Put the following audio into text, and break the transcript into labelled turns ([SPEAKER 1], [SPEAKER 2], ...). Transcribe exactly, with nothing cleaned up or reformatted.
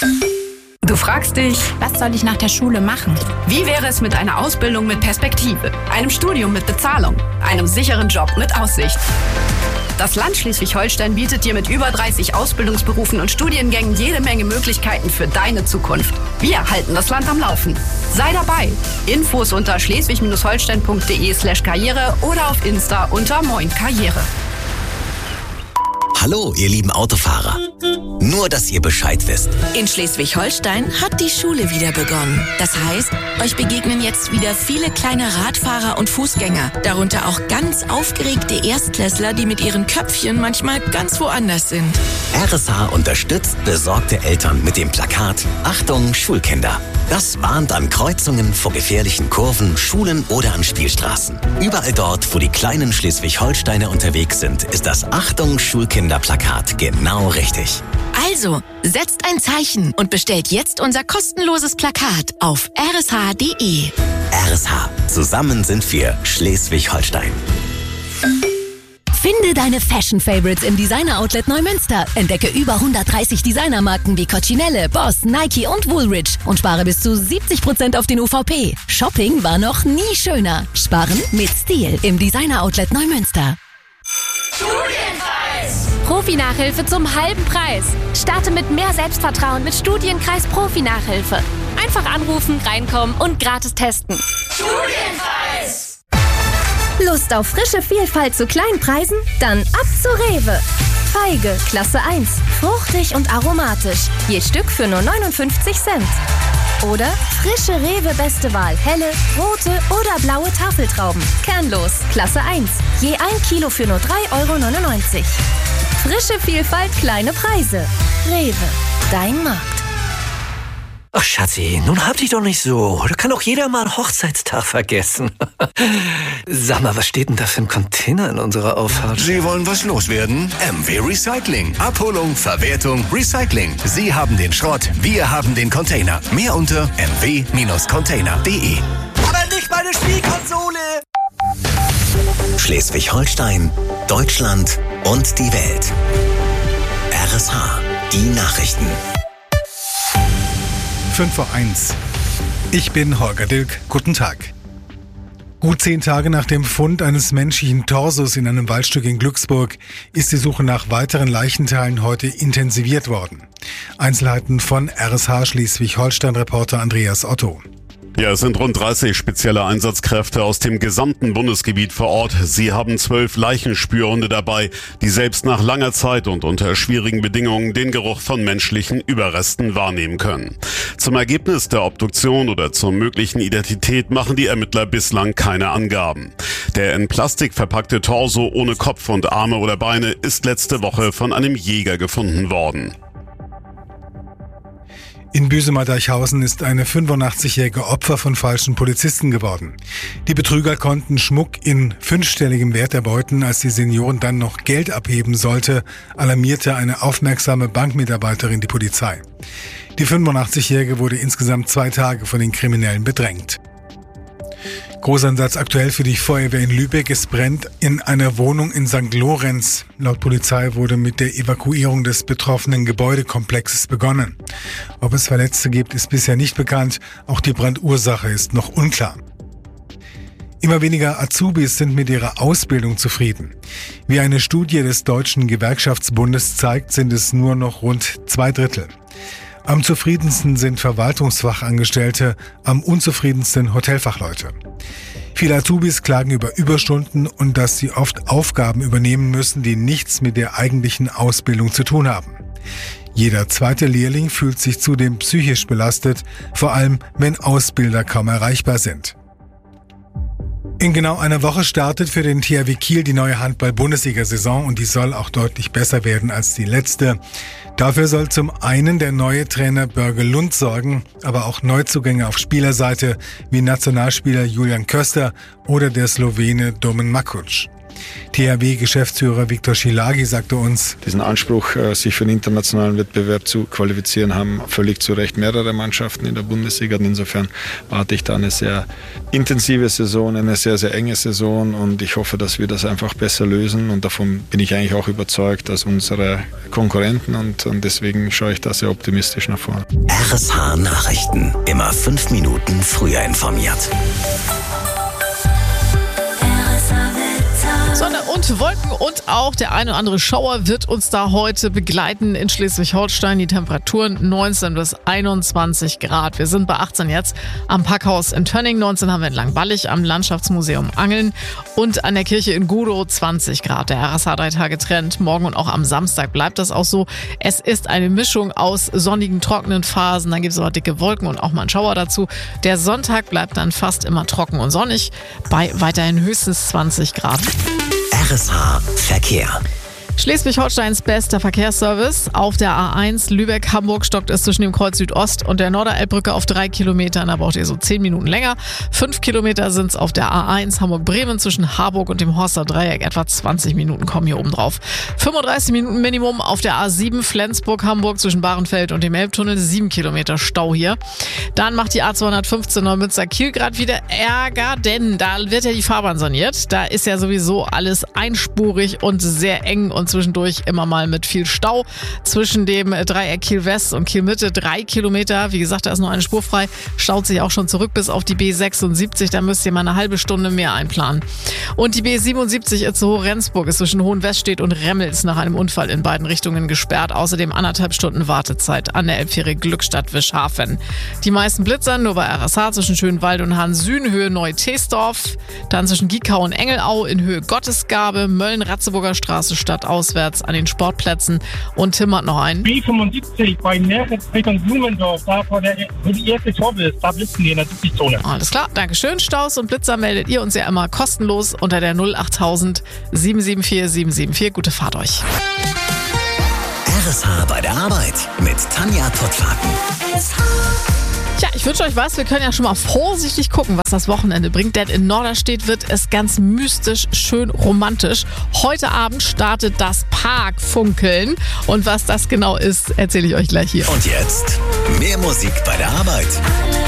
[SPEAKER 1] Du fragst dich,
[SPEAKER 2] was soll ich nach der Schule machen?
[SPEAKER 1] Wie wäre es mit einer Ausbildung mit Perspektive, einem Studium mit Bezahlung, einem sicheren Job mit Aussicht? Das Land Schleswig-Holstein bietet dir mit über dreißig Ausbildungsberufen und Studiengängen jede Menge Möglichkeiten für deine Zukunft. Wir halten das Land am Laufen. Sei dabei. Infos unter schleswig-holstein.de slash karriere oder auf Insta unter Moin Karriere.
[SPEAKER 3] Hallo, ihr lieben Autofahrer. Nur, dass ihr Bescheid wisst.
[SPEAKER 4] In Schleswig-Holstein hat die Schule wieder begonnen. Das heißt, euch begegnen jetzt wieder viele kleine Radfahrer und Fußgänger. Darunter auch ganz aufgeregte Erstklässler, die mit ihren Köpfchen manchmal ganz woanders sind.
[SPEAKER 3] R S H unterstützt besorgte Eltern mit dem Plakat Achtung, Schulkinder. Das warnt an Kreuzungen vor gefährlichen Kurven, Schulen oder an Spielstraßen. Überall dort, wo die kleinen Schleswig-Holsteiner unterwegs sind, ist das Achtung, Schulkinder-Plakat genau richtig.
[SPEAKER 4] Also, setzt ein Zeichen und bestellt jetzt unser kostenloses Plakat auf r s h punkt d e.
[SPEAKER 3] R S H. Zusammen sind wir Schleswig-Holstein.
[SPEAKER 5] Finde deine Fashion-Favorites im Designer-Outlet Neumünster. Entdecke über hundertdreißig Designermarken wie Coccinelle, Boss, Nike und Woolrich und spare bis zu siebzig Prozent auf den U V P. Shopping war noch nie schöner. Sparen mit Stil im Designer-Outlet Neumünster.
[SPEAKER 6] Studienkreis! Profi-Nachhilfe zum halben Preis. Starte mit mehr Selbstvertrauen mit Studienkreis Profi-Nachhilfe. Einfach anrufen, reinkommen und gratis testen. Studienkreis!
[SPEAKER 7] Lust auf frische Vielfalt zu kleinen Preisen? Dann ab zu Rewe. Feige, Klasse eins. Fruchtig und aromatisch. Je Stück für nur neunundfünfzig Cent. Oder frische Rewe Beste Wahl. Helle, rote oder blaue Tafeltrauben. Kernlos, Klasse eins. Je ein Kilo für nur drei Euro neunundneunzig. Frische Vielfalt, kleine Preise. Rewe, dein Markt.
[SPEAKER 8] Ach Schatzi, nun hab dich doch nicht so. Da kann doch jeder mal einen Hochzeitstag vergessen. Sag mal, was steht denn da für ein Container in unserer Auffahrt?
[SPEAKER 9] Sie wollen was loswerden? M W Recycling. Abholung, Verwertung, Recycling. Sie haben den Schrott, wir haben den Container. Mehr unter m w Container punkt d e.
[SPEAKER 8] Aber nicht meine Spielkonsole!
[SPEAKER 3] Schleswig-Holstein, Deutschland und die Welt. R S H. Die Nachrichten.
[SPEAKER 10] fünf vor eins. Ich bin Holger Dilk. Guten Tag. Gut zehn Tage nach dem Fund eines menschlichen Torsos in einem Waldstück in Glücksburg ist die Suche nach weiteren Leichenteilen heute intensiviert worden. Einzelheiten von R S H Schleswig-Holstein-Reporter Andreas Otto.
[SPEAKER 11] Ja, es sind rund dreißig spezielle Einsatzkräfte aus dem gesamten Bundesgebiet vor Ort. Sie haben zwölf Leichenspürhunde dabei, die selbst nach langer Zeit und unter schwierigen Bedingungen den Geruch von menschlichen Überresten wahrnehmen können. Zum Ergebnis der Obduktion oder zur möglichen Identität machen die Ermittler bislang keine Angaben. Der in Plastik verpackte Torso ohne Kopf und Arme oder Beine ist letzte Woche von einem Jäger gefunden worden.
[SPEAKER 10] In Büsum-Deichhausen ist eine fünfundachtzig-jährige Opfer von falschen Polizisten geworden. Die Betrüger konnten Schmuck in fünfstelligem Wert erbeuten. Als die Seniorin dann noch Geld abheben sollte, alarmierte eine aufmerksame Bankmitarbeiterin die Polizei. Die fünfundachtzig-jährige wurde insgesamt zwei Tage von den Kriminellen bedrängt. Großeinsatz aktuell für die Feuerwehr in Lübeck. Es brennt in einer Wohnung in Sankt Lorenz. Laut Polizei wurde mit der Evakuierung des betroffenen Gebäudekomplexes begonnen. Ob es Verletzte gibt, ist bisher nicht bekannt. Auch die Brandursache ist noch unklar. Immer weniger Azubis sind mit ihrer Ausbildung zufrieden. Wie eine Studie des Deutschen Gewerkschaftsbundes zeigt, sind es nur noch rund zwei Drittel. Am zufriedensten sind Verwaltungsfachangestellte, am unzufriedensten Hotelfachleute. Viele Azubis klagen über Überstunden und dass sie oft Aufgaben übernehmen müssen, die nichts mit der eigentlichen Ausbildung zu tun haben. Jeder zweite Lehrling fühlt sich zudem psychisch belastet, vor allem wenn Ausbilder kaum erreichbar sind. In genau einer Woche startet für den T H W Kiel die neue Handball-Bundesliga-Saison und die soll auch deutlich besser werden als die letzte. Dafür soll zum einen der neue Trainer Börge Lund sorgen, aber auch Neuzugänge auf Spielerseite wie Nationalspieler Julian Köster oder der Slowene Domen Makuc. T H W-Geschäftsführer Viktor Schilágy sagte uns:
[SPEAKER 12] Diesen Anspruch, sich für den internationalen Wettbewerb zu qualifizieren, haben völlig zu Recht mehrere Mannschaften in der Bundesliga. Und insofern warte ich da eine sehr intensive Saison, eine sehr, sehr enge Saison, und ich hoffe, dass wir das einfach besser lösen, und davon bin ich eigentlich auch überzeugt, dass unsere Konkurrenten, und, und deswegen schaue ich da sehr optimistisch nach vorne.
[SPEAKER 3] R S H Nachrichten. Immer fünf Minuten früher informiert.
[SPEAKER 13] Sonne und Wolken und auch der eine oder andere Schauer wird uns da heute begleiten in Schleswig-Holstein. Die Temperaturen neunzehn bis einundzwanzig Grad. Wir sind bei achtzehn jetzt am Packhaus in Tönning, neunzehn haben wir in Langballig, am Landschaftsmuseum Angeln und an der Kirche in Gudow zwanzig Grad. Der R S H drei Tage Trend. Morgen und auch am Samstag bleibt das auch so. Es ist eine Mischung aus sonnigen, trockenen Phasen. Dann gibt es aber dicke Wolken und auch mal einen Schauer dazu. Der Sonntag bleibt dann fast immer trocken und sonnig bei weiterhin höchstens zwanzig Grad.
[SPEAKER 3] R S H Verkehr.
[SPEAKER 13] Schleswig-Holsteins bester Verkehrsservice. Auf der A eins Lübeck-Hamburg stockt es zwischen dem Kreuz Südost und der Norderelbbrücke auf drei Kilometern. Da braucht ihr so zehn Minuten länger. Fünf Kilometer sind es auf der A eins Hamburg-Bremen zwischen Harburg und dem Horster Dreieck. Etwa zwanzig Minuten kommen hier oben drauf. fünfunddreißig Minuten Minimum auf der A sieben Flensburg-Hamburg zwischen Bahrenfeld und dem Elbtunnel. Sieben Kilometer Stau hier. Dann macht die A zweihundertfünfzehn Neumünster-Kiel gerade wieder Ärger, denn da wird ja die Fahrbahn saniert. Da ist ja sowieso alles einspurig und sehr eng und zwischendurch immer mal mit viel Stau. Zwischen dem Dreieck Kiel West und Kiel Mitte drei Kilometer. Wie gesagt, da ist nur eine Spur frei. Staut sich auch schon zurück bis auf die B sechsundsiebzig. Da müsst ihr mal eine halbe Stunde mehr einplanen. Und die B siebenundsiebzig Itzehoe-Rendsburg ist zwischen Hohenweststedt und Remmels nach einem Unfall in beiden Richtungen gesperrt. Außerdem anderthalb Stunden Wartezeit an der Elbfähre Glückstadt-Wischhafen. Die meisten Blitzern nur bei R S H zwischen Schönwald und Hahn-Süden, Höhe Neu-Teesdorf. Dann zwischen Giekau und Engelau in Höhe Gottesgabe, Mölln-Ratzeburger Straße Stadt auswärts an den Sportplätzen. Und Tim hat noch einen.
[SPEAKER 14] B fünfundsiebzig bei Neritz Richtung Blumendorf, da vor der, wo die erste Torbe ist, da blitzen die in der siebzig-Zone.
[SPEAKER 13] Alles klar, Dankeschön. Staus und Blitzer meldet ihr uns ja immer kostenlos unter der null achttausend sieben sieben vier sieben sieben vier. Gute Fahrt euch.
[SPEAKER 3] R S H bei der Arbeit mit Tanja Pottlaken.
[SPEAKER 13] Tja, ich wünsche euch was. Wir können ja schon mal vorsichtig gucken, was das Wochenende bringt. Denn in Norderstedt wird es ganz mystisch, schön romantisch. Heute Abend startet das Parkfunkeln. Und was das genau ist, erzähle ich euch gleich hier.
[SPEAKER 3] Und jetzt mehr Musik bei der Arbeit.